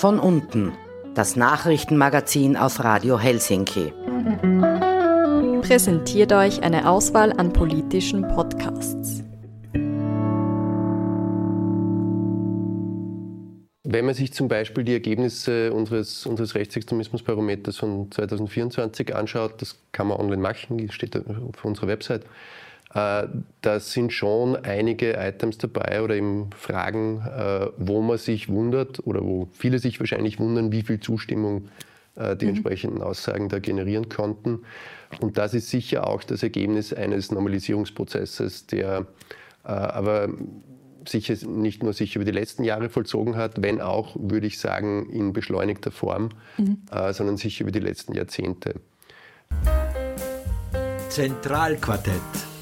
Von unten, das Nachrichtenmagazin auf Radio Helsinki. Präsentiert euch eine Auswahl an politischen Podcasts. Wenn man sich zum Beispiel die Ergebnisse unseres Rechtsextremismusbarometers von 2024 anschaut, das kann man online machen, das steht auf unserer Website, da sind schon einige Items dabei oder eben Fragen, wo man sich wundert oder wo viele sich wahrscheinlich wundern, wie viel Zustimmung die entsprechenden Aussagen da generieren konnten. Und das ist sicher auch das Ergebnis eines Normalisierungsprozesses, der aber sicher nicht nur sich über die letzten Jahre vollzogen hat, wenn auch, würde ich sagen, in beschleunigter Form, sondern sich über die letzten Jahrzehnte. Zentralquartett.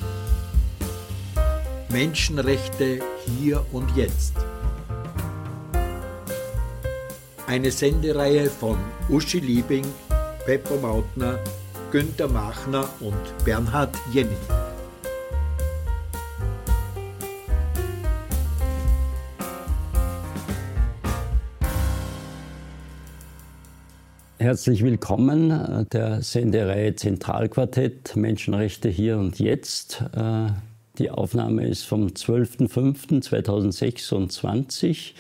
Menschenrechte hier und jetzt. Eine Sendereihe von Uschi Liebing, Beppo Mautner, Günther Machner und Bernhard Jenny. Herzlich willkommen der Sendereihe Zentralquartett Menschenrechte hier und jetzt. Die Aufnahme ist vom 12.05.2026.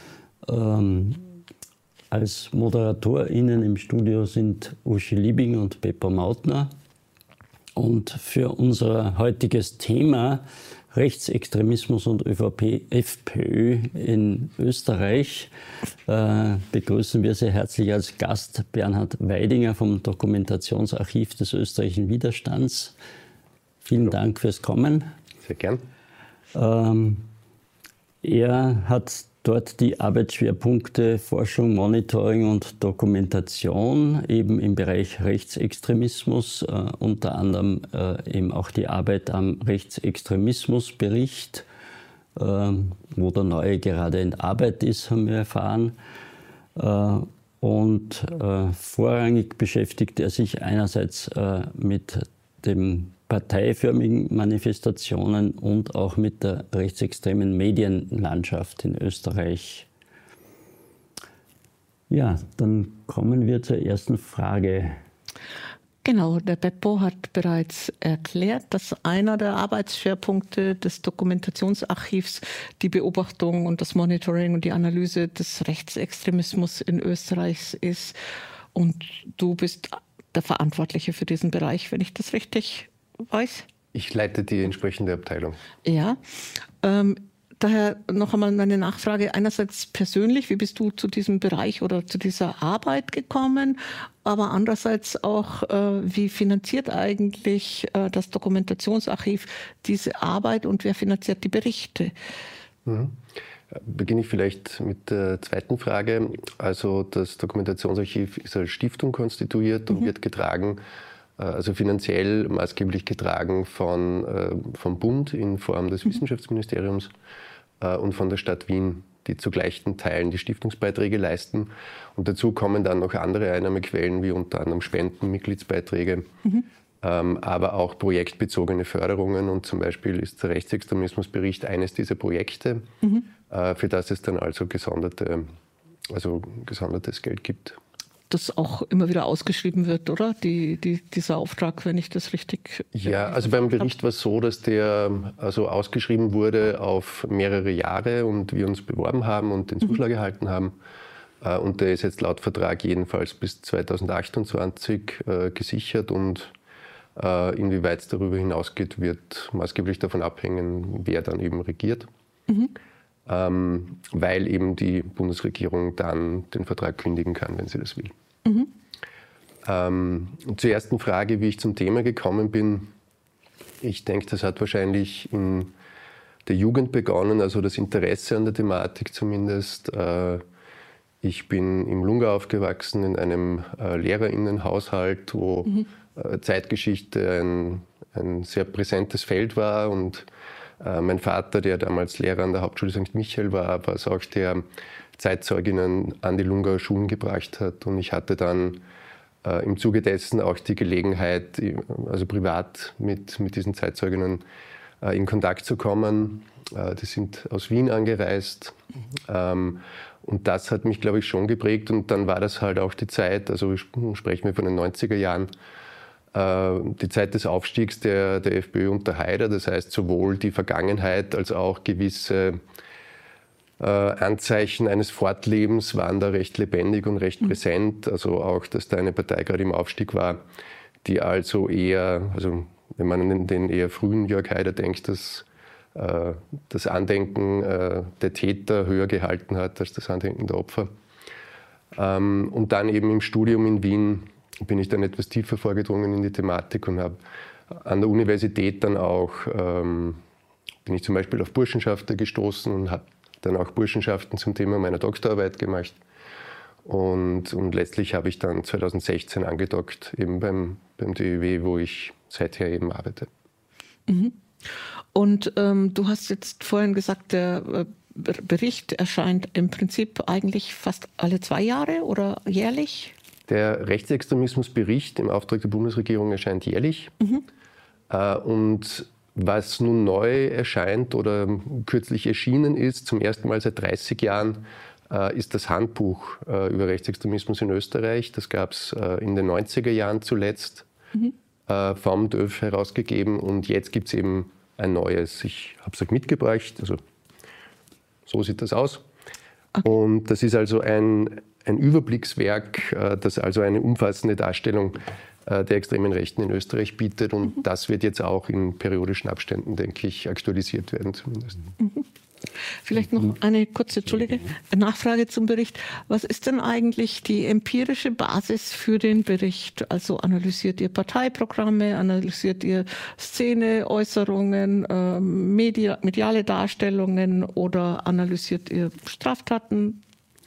Als ModeratorInnen im Studio sind Uschi Liebing und Beppo Mautner. Und für unser heutiges Thema Rechtsextremismus und FPÖ in Österreich begrüßen wir sehr herzlich als Gast Bernhard Weidinger vom Dokumentationsarchiv des österreichischen Widerstands. Vielen Dank fürs Kommen. Sehr gern. Er hat dort die Arbeitsschwerpunkte Forschung, Monitoring und Dokumentation eben im Bereich Rechtsextremismus, unter anderem eben auch die Arbeit am Rechtsextremismusbericht, wo der neue gerade in Arbeit ist, haben wir erfahren. Und vorrangig beschäftigt er sich einerseits mit den parteiförmigen Manifestationen und auch mit der rechtsextremen Medienlandschaft in Österreich. Ja, dann kommen wir zur ersten Frage. Genau, der Beppo hat bereits erklärt, dass einer der Arbeitsschwerpunkte des Dokumentationsarchivs die Beobachtung und das Monitoring und die Analyse des Rechtsextremismus in Österreich ist. Und du bist der Verantwortliche für diesen Bereich, wenn ich das richtig weiß? Ich leite die entsprechende Abteilung. Ja, daher noch einmal meine Nachfrage. Einerseits persönlich, wie bist du zu diesem Bereich oder zu dieser Arbeit gekommen? Aber andererseits auch, wie finanziert eigentlich das Dokumentationsarchiv diese Arbeit und wer finanziert die Berichte? Beginne ich vielleicht mit der zweiten Frage. Also das Dokumentationsarchiv ist als Stiftung konstituiert und wird getragen, also finanziell maßgeblich getragen vom Bund in Form des Wissenschaftsministeriums und von der Stadt Wien, die zu gleichen Teilen die Stiftungsbeiträge leisten. Und dazu kommen dann noch andere Einnahmequellen, wie unter anderem Spenden, Mitgliedsbeiträge, aber auch projektbezogene Förderungen. Und zum Beispiel ist der Rechtsextremismusbericht eines dieser Projekte, für das es dann also gesondertes Geld gibt. Das auch immer wieder ausgeschrieben wird, oder? Dieser Auftrag, wenn ich das richtig... Ja, also beim Bericht war es so, dass der also ausgeschrieben wurde auf mehrere Jahre und wir uns beworben haben und den Zuschlag erhalten haben. Und der ist jetzt laut Vertrag jedenfalls bis 2028 gesichert und inwieweit es darüber hinausgeht, wird maßgeblich davon abhängen, wer dann eben regiert. Weil eben die Bundesregierung dann den Vertrag kündigen kann, wenn sie das will. Zur ersten Frage, wie ich zum Thema gekommen bin. Ich denke, das hat wahrscheinlich in der Jugend begonnen, also das Interesse an der Thematik zumindest. Ich bin im Lungau aufgewachsen, in einem LehrerInnenhaushalt, wo Zeitgeschichte ein sehr präsentes Feld war und mein Vater, der damals Lehrer an der Hauptschule St. Michael war es auch, der Zeitzeuginnen an die Lungauer Schulen gebracht hat. Und ich hatte dann im Zuge dessen auch die Gelegenheit, also privat mit diesen Zeitzeuginnen in Kontakt zu kommen. Die sind aus Wien angereist. Und das hat mich, glaube ich, schon geprägt. Und dann war das halt auch die Zeit, also sprechen wir von den 90er Jahren, die Zeit des Aufstiegs der FPÖ unter Haider. Das heißt, sowohl die Vergangenheit als auch gewisse Anzeichen eines Fortlebens waren da recht lebendig und recht präsent. Also auch, dass da eine Partei gerade im Aufstieg war, die also eher, also wenn man an den eher frühen Jörg Haider denkt, dass das Andenken der Täter höher gehalten hat als das Andenken der Opfer. Und dann eben im Studium in Wien bin ich dann etwas tiefer vorgedrungen in die Thematik und habe an der Universität dann auch, bin ich zum Beispiel auf Burschenschaften gestoßen und habe dann auch Burschenschaften zum Thema meiner Doktorarbeit gemacht. Und letztlich habe ich dann 2016 angedockt, eben beim DÖW, wo ich seither eben arbeite. Mhm. Und du hast jetzt vorhin gesagt, der Bericht erscheint im Prinzip eigentlich fast alle 2 Jahre oder jährlich? Der Rechtsextremismusbericht im Auftrag der Bundesregierung erscheint jährlich. Und was nun neu erscheint oder kürzlich erschienen ist, zum ersten Mal seit 30 Jahren, ist das Handbuch über Rechtsextremismus in Österreich. Das gab es in den 90er Jahren zuletzt vom DÖF herausgegeben und jetzt gibt es eben ein neues. Ich habe es euch mitgebracht, also so sieht das aus. Okay. Und das ist also ein Überblickswerk, das also eine umfassende Darstellung der extremen Rechten in Österreich bietet und das wird jetzt auch in periodischen Abständen, denke ich, aktualisiert werden zumindest. Vielleicht noch eine kurze Nachfrage zum Bericht. Was ist denn eigentlich die empirische Basis für den Bericht? Also analysiert ihr Parteiprogramme, analysiert ihr Szene, Äußerungen, mediale Darstellungen oder analysiert ihr Straftaten?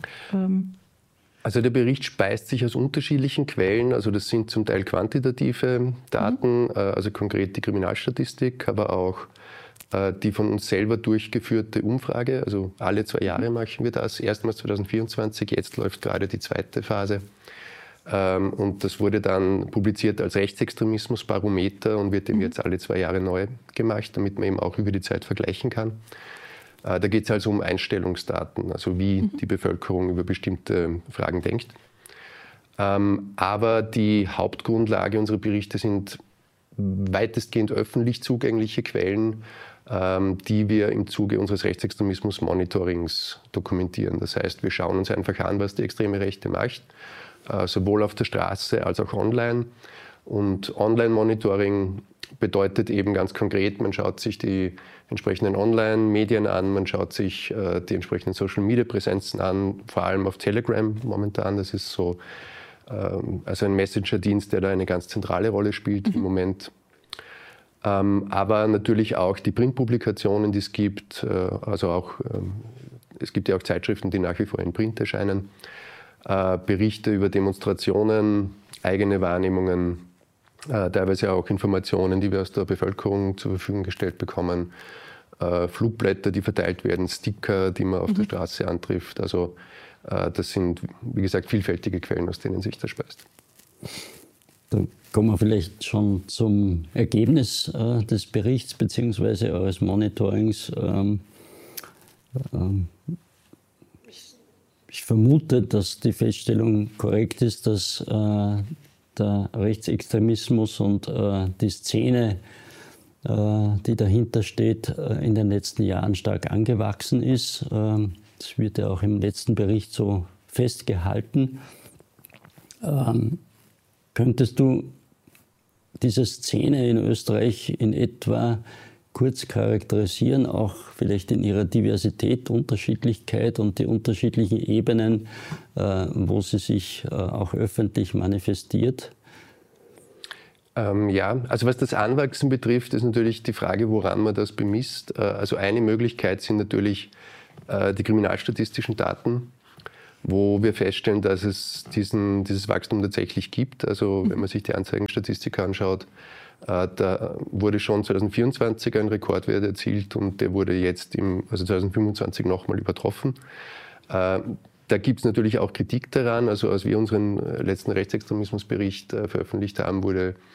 Also der Bericht speist sich aus unterschiedlichen Quellen. Also das sind zum Teil quantitative Daten, also konkret die Kriminalstatistik, aber auch die von uns selber durchgeführte Umfrage. Also alle 2 Jahre machen wir das. Erstmals 2024, jetzt läuft gerade die 2. Phase. Und das wurde dann publiziert als Rechtsextremismusbarometer und wird eben jetzt alle 2 Jahre neu gemacht, damit man eben auch über die Zeit vergleichen kann. Da geht es also um Einstellungsdaten, also wie die Bevölkerung über bestimmte Fragen denkt. Aber die Hauptgrundlage unserer Berichte sind weitestgehend öffentlich zugängliche Quellen, die wir im Zuge unseres Rechtsextremismus-Monitorings dokumentieren. Das heißt, wir schauen uns einfach an, was die extreme Rechte macht, sowohl auf der Straße als auch online. Und Online-Monitoring bedeutet eben ganz konkret, man schaut sich die entsprechenden Online-Medien an, man schaut sich die entsprechenden Social-Media-Präsenzen an, vor allem auf Telegram momentan. Das ist so also ein Messenger-Dienst, der da eine ganz zentrale Rolle spielt im Moment. Aber natürlich auch die Printpublikationen, die es gibt. Also auch, es gibt ja auch Zeitschriften, die nach wie vor in Print erscheinen. Berichte über Demonstrationen, eigene Wahrnehmungen, teilweise auch Informationen, die wir aus der Bevölkerung zur Verfügung gestellt bekommen. Flugblätter, die verteilt werden, Sticker, die man auf der Straße antrifft. Also das sind, wie gesagt, vielfältige Quellen, aus denen sich das speist. Dann kommen wir vielleicht schon zum Ergebnis des Berichts bzw. eures Monitorings. Ich vermute, dass die Feststellung korrekt ist, dass der Rechtsextremismus und die Szene, die dahinter steht, in den letzten Jahren stark angewachsen ist. Das wird ja auch im letzten Bericht so festgehalten. Könntest du diese Szene in Österreich in etwa kurz charakterisieren, auch vielleicht in ihrer Diversität, Unterschiedlichkeit und die unterschiedlichen Ebenen, wo sie sich auch öffentlich manifestiert? Ja, also was das Anwachsen betrifft, ist natürlich die Frage, woran man das bemisst. Also eine Möglichkeit sind natürlich die kriminalstatistischen Daten, wo wir feststellen, dass es dieses Wachstum tatsächlich gibt. Also wenn man sich die Anzeigenstatistik anschaut, da wurde schon 2024 ein Rekordwert erzielt und der wurde jetzt also 2025 nochmal übertroffen. Da gibt es natürlich auch Kritik daran. Also als wir unseren letzten Rechtsextremismusbericht veröffentlicht haben, wurde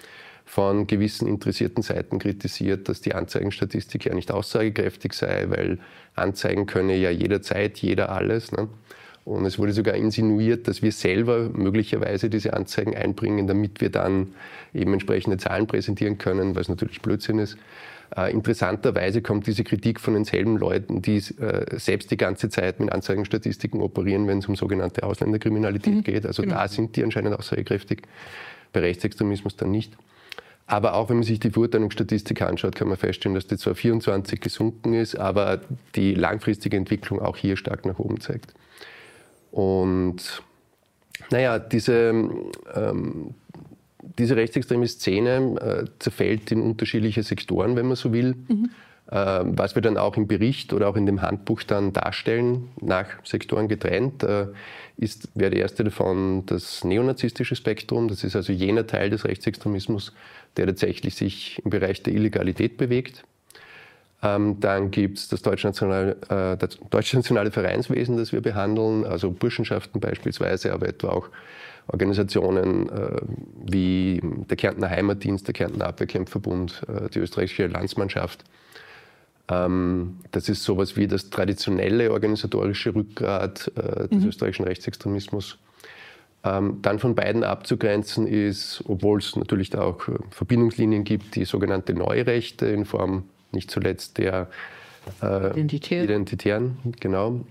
von gewissen interessierten Seiten kritisiert, dass die Anzeigenstatistik ja nicht aussagekräftig sei, weil anzeigen könne ja jederzeit jeder alles. Ne? Und es wurde sogar insinuiert, dass wir selber möglicherweise diese Anzeigen einbringen, damit wir dann eben entsprechende Zahlen präsentieren können, was natürlich Blödsinn ist. Interessanterweise kommt diese Kritik von denselben Leuten, die selbst die ganze Zeit mit Anzeigenstatistiken operieren, wenn es um sogenannte Ausländerkriminalität geht. Also da sind die anscheinend aussagekräftig, bei Rechtsextremismus dann nicht. Aber auch wenn man sich die Verurteilungsstatistik anschaut, kann man feststellen, dass die zwar 24 gesunken ist, aber die langfristige Entwicklung auch hier stark nach oben zeigt. Und naja, diese rechtsextreme Szene zerfällt in unterschiedliche Sektoren, wenn man so will. Was wir dann auch im Bericht oder auch in dem Handbuch dann darstellen, nach Sektoren getrennt, wäre der erste davon das neonazistische Spektrum. Das ist also jener Teil des Rechtsextremismus, der tatsächlich sich im Bereich der Illegalität bewegt. Dann gibt es das deutschnationale Vereinswesen, das wir behandeln, also Burschenschaften beispielsweise, aber etwa auch Organisationen wie der Kärntner Heimatdienst, der Kärntner Abwehrkämpferbund, die österreichische Landsmannschaft. Das ist sowas wie das traditionelle organisatorische Rückgrat des österreichischen Rechtsextremismus. Dann von beiden abzugrenzen ist, obwohl es natürlich da auch Verbindungslinien gibt, die sogenannte Neurechte in Form nicht zuletzt der Identitären, genau,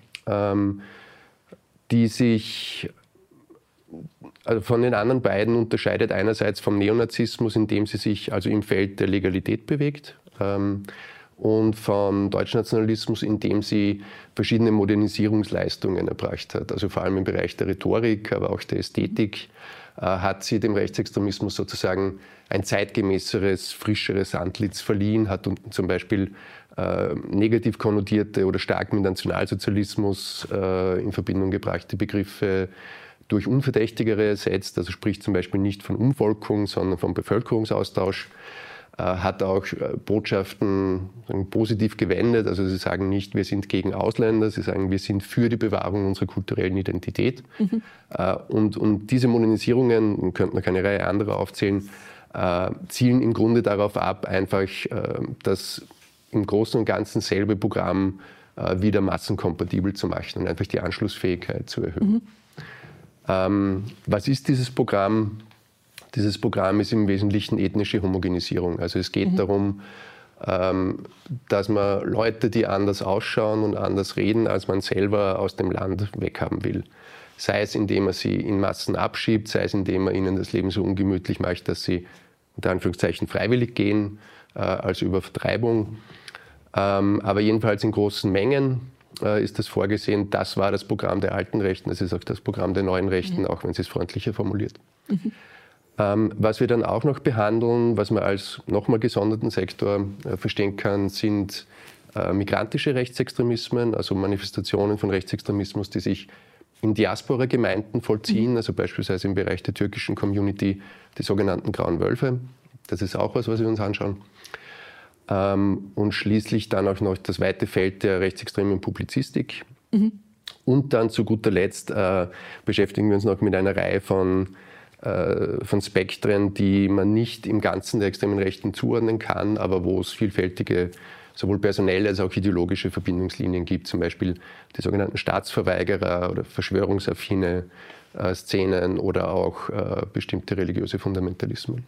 die sich also von den anderen beiden unterscheidet einerseits vom Neonazismus, indem sie sich also im Feld der Legalität bewegt, und vom Deutschnationalismus, indem sie verschiedene Modernisierungsleistungen erbracht hat. Also vor allem im Bereich der Rhetorik, aber auch der Ästhetik hat sie dem Rechtsextremismus sozusagen ein zeitgemäßeres, frischeres Antlitz verliehen, hat zum Beispiel negativ konnotierte oder stark mit Nationalsozialismus in Verbindung gebrachte Begriffe durch unverdächtigere ersetzt, also spricht zum Beispiel nicht von Umvolkung, sondern vom Bevölkerungsaustausch, hat auch Botschaften positiv gewendet, also sie sagen nicht, wir sind gegen Ausländer, sie sagen, wir sind für die Bewahrung unserer kulturellen Identität. Und diese Modernisierungen, könnte man keine Reihe anderer aufzählen, zielen im Grunde darauf ab, einfach das im Großen und Ganzen selbe Programm wieder massenkompatibel zu machen und einfach die Anschlussfähigkeit zu erhöhen. Was ist dieses Programm? Dieses Programm ist im Wesentlichen ethnische Homogenisierung. Also es geht darum, dass man Leute, die anders ausschauen und anders reden, als man selber aus dem Land weghaben will. Sei es, indem man sie in Massen abschiebt, sei es, indem man ihnen das Leben so ungemütlich macht, dass sie unter Anführungszeichen freiwillig gehen, also über Vertreibung. Aber jedenfalls in großen Mengen ist das vorgesehen. Das war das Programm der alten Rechten, das ist auch das Programm der neuen Rechten, auch wenn sie es freundlicher formuliert. Was wir dann auch noch behandeln, was man als nochmal gesonderten Sektor verstehen kann, sind migrantische Rechtsextremismen, also Manifestationen von Rechtsextremismus, die sich in Diaspora-Gemeinden vollziehen, also beispielsweise im Bereich der türkischen Community, die sogenannten Grauen Wölfe. Das ist auch was wir uns anschauen. Und schließlich dann auch noch das weite Feld der rechtsextremen Publizistik. Und dann zu guter Letzt beschäftigen wir uns noch mit einer Reihe von Spektren, die man nicht im Ganzen der extremen Rechten zuordnen kann, aber wo es vielfältige, sowohl personelle als auch ideologische Verbindungslinien gibt, zum Beispiel die sogenannten Staatsverweigerer oder verschwörungsaffine Szenen oder auch bestimmte religiöse Fundamentalismen.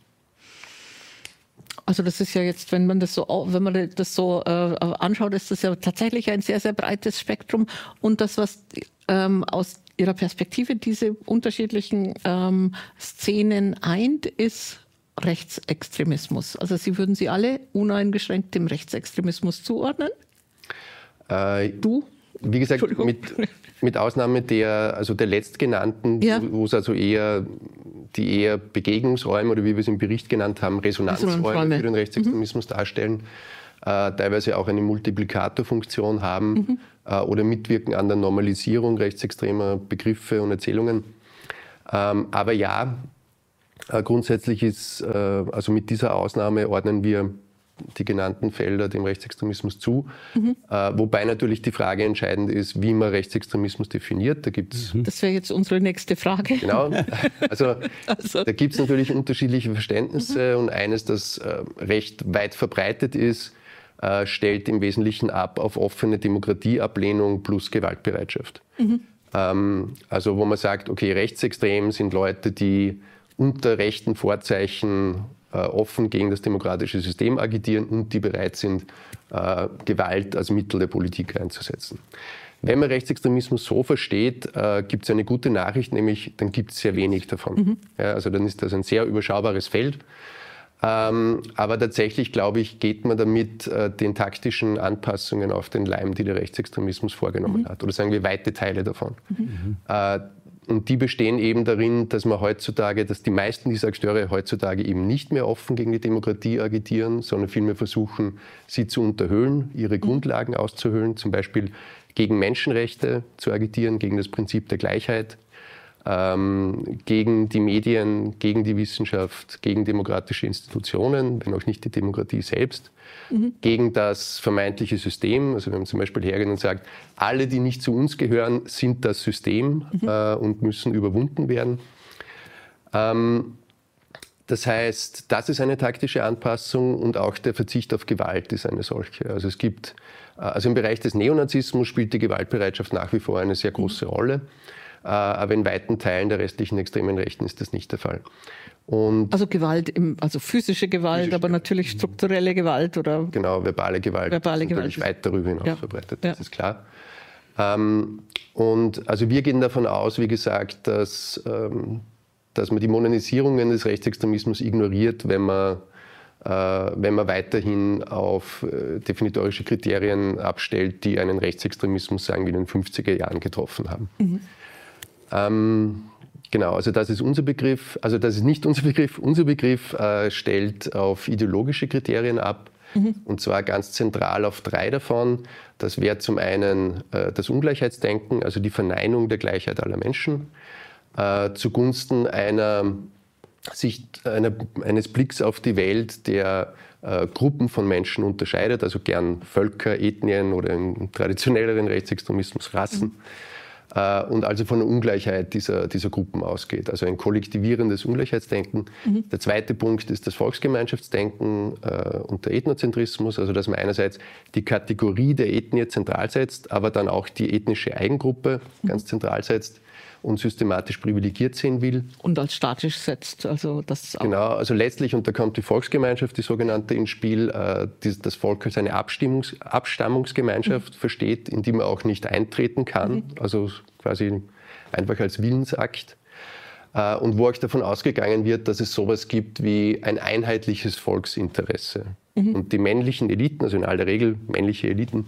Also das ist ja jetzt, wenn man das so anschaut, ist das ja tatsächlich ein sehr, sehr breites Spektrum. Und das, was aus Ihrer Perspektive diese unterschiedlichen Szenen eint, ist Rechtsextremismus. Also Sie würden sie alle uneingeschränkt dem Rechtsextremismus zuordnen? Du? Wie gesagt, mit Ausnahme der letztgenannten, ja, wo es also eher Begegnungsräume oder wie wir es im Bericht genannt haben, Resonanzräume für den Rechtsextremismus darstellen, teilweise auch eine Multiplikatorfunktion haben oder mitwirken an der Normalisierung rechtsextremer Begriffe und Erzählungen. Aber ja, grundsätzlich ist, also mit dieser Ausnahme ordnen wir die genannten Felder dem Rechtsextremismus zu. Wobei natürlich die Frage entscheidend ist, wie man Rechtsextremismus definiert. Da gibt's das wäre jetzt unsere nächste Frage. Genau. Also da gibt es natürlich unterschiedliche Verständnisse und eines, das recht weit verbreitet ist, stellt im Wesentlichen ab auf offene Demokratieablehnung plus Gewaltbereitschaft. Also wo man sagt, okay, rechtsextrem sind Leute, die unter rechten Vorzeichen offen gegen das demokratische System agitieren und die bereit sind, Gewalt als Mittel der Politik einzusetzen. Wenn man Rechtsextremismus so versteht, gibt es eine gute Nachricht, nämlich dann gibt es sehr wenig davon. Ja, also dann ist das ein sehr überschaubares Feld. Aber tatsächlich, glaube ich, geht man damit den taktischen Anpassungen auf den Leim, die der Rechtsextremismus vorgenommen hat. Oder sagen wir weite Teile davon. Und die bestehen eben darin, dass die meisten dieser Akteure heutzutage eben nicht mehr offen gegen die Demokratie agitieren, sondern vielmehr versuchen, sie zu unterhöhlen, ihre Grundlagen auszuhöhlen, zum Beispiel gegen Menschenrechte zu agitieren, gegen das Prinzip der Gleichheit, gegen die Medien, gegen die Wissenschaft, gegen demokratische Institutionen, wenn auch nicht die Demokratie selbst, gegen das vermeintliche System. Also wenn man zum Beispiel hergeht und sagt, alle, die nicht zu uns gehören, sind das System und müssen überwunden werden. Das heißt, das ist eine taktische Anpassung und auch der Verzicht auf Gewalt ist eine solche. Also im Bereich des Neonazismus spielt die Gewaltbereitschaft nach wie vor eine sehr große Rolle. Aber in weiten Teilen der restlichen extremen Rechten ist das nicht der Fall. Und also Gewalt, also physische Gewalt, aber natürlich strukturelle Gewalt oder... Genau, verbale Gewalt ist natürlich weit darüber hinaus verbreitet, das ist klar. Und also wir gehen davon aus, wie gesagt, dass man die Modernisierungen des Rechtsextremismus ignoriert, wenn man weiterhin auf definitorische Kriterien abstellt, die einen Rechtsextremismus, sagen wir, in den 50er Jahren getroffen haben. Genau, also das ist unser Begriff. Also das ist nicht unser Begriff. Unser Begriff stellt auf ideologische Kriterien ab. Und zwar ganz zentral auf 3 davon. Das wäre zum einen das Ungleichheitsdenken, also die Verneinung der Gleichheit aller Menschen, zugunsten eines Blicks auf die Welt, der Gruppen von Menschen unterscheidet, also gern Völker, Ethnien oder im traditionelleren Rechtsextremismus Rassen. Und also von der Ungleichheit dieser Gruppen ausgeht, also ein kollektivierendes Ungleichheitsdenken. Der zweite Punkt ist das Volksgemeinschaftsdenken und der Ethnozentrismus, also dass man einerseits die Kategorie der Ethnie zentral setzt, aber dann auch die ethnische Eigengruppe ganz zentral setzt und systematisch privilegiert sehen will. Und als statisch setzt. Also das auch. Genau, also letztlich, und da kommt die Volksgemeinschaft, die sogenannte, ins Spiel, das Volk als eine Abstammungsgemeinschaft versteht, in die man auch nicht eintreten kann, also quasi einfach als Willensakt. Und wo auch davon ausgegangen wird, dass es sowas gibt wie ein einheitliches Volksinteresse. Und die männlichen Eliten, also in aller Regel männliche Eliten,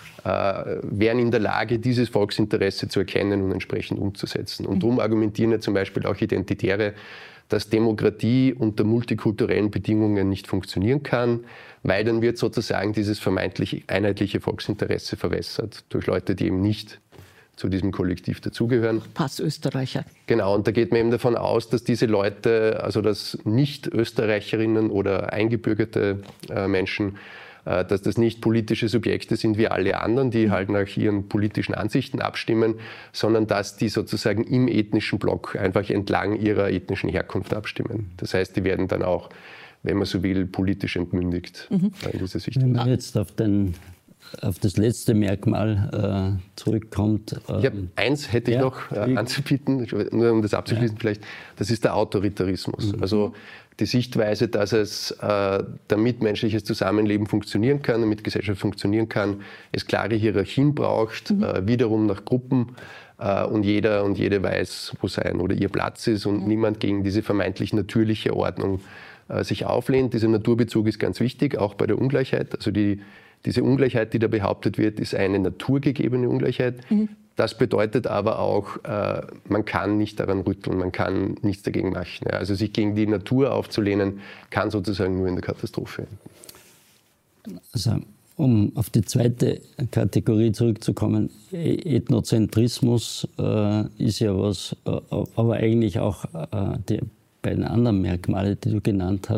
wären in der Lage, dieses Volksinteresse zu erkennen und entsprechend umzusetzen. Und darum argumentieren ja zum Beispiel auch Identitäre, dass Demokratie unter multikulturellen Bedingungen nicht funktionieren kann, weil dann wird sozusagen dieses vermeintlich einheitliche Volksinteresse verwässert durch Leute, die eben nicht zu diesem Kollektiv dazugehören. Passösterreicher. Genau, und da geht man eben davon aus, dass diese Leute, also dass Nicht-Österreicherinnen oder eingebürgerte Menschen, dass das nicht politische Subjekte sind wie alle anderen, die halt nach ihren politischen Ansichten abstimmen, sondern dass die sozusagen im ethnischen Block einfach entlang ihrer ethnischen Herkunft abstimmen. Das heißt, die werden dann auch, wenn man so will, politisch entmündigt in dieser Sicht. Wenn man jetzt auf das letzte Merkmal zurückkommt. Eins hätte ich noch anzubieten, nur um das abzuschließen vielleicht, das ist der Autoritarismus. Also die Sichtweise, dass damit menschliches Zusammenleben funktionieren kann, damit Gesellschaft funktionieren kann, es klare Hierarchien braucht, wiederum nach Gruppen und jeder und jede weiß, wo sein oder ihr Platz ist und niemand gegen diese vermeintlich natürliche Ordnung sich auflehnt. Dieser Naturbezug ist ganz wichtig, auch bei der Ungleichheit. Also diese Ungleichheit, die da behauptet wird, ist eine naturgegebene Ungleichheit. Das bedeutet aber auch, man kann nicht daran rütteln, man kann nichts dagegen machen. Also sich gegen die Natur aufzulehnen, kann sozusagen nur in der Katastrophe enden. Also, um auf die zweite Kategorie zurückzukommen, Ethnozentrismus ist ja was, aber eigentlich auch die beiden anderen Merkmale, die du genannt hast,